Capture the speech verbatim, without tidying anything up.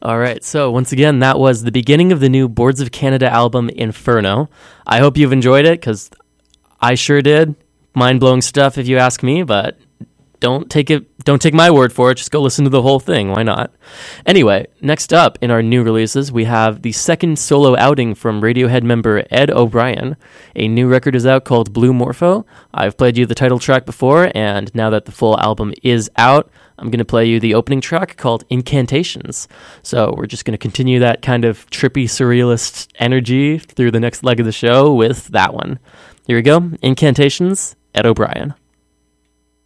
All right, so once again, that was the beginning of the new Boards of Canada album, Inferno. I hope you've enjoyed it, because I sure did. Mind-blowing stuff, if you ask me, but don't take it. Don't take my word for it. Just go listen to the whole thing. Why not? Anyway, next up in our new releases, we have the second solo outing from Radiohead member Ed O'Brien. A new record is out called Blue Morpho. I've played you the title track before, and now that the full album is out, I'm going to play you the opening track called Incantations. So we're just going to continue that kind of trippy, surrealist energy through the next leg of the show with that one. Here we go. Incantations, Ed O'Brien.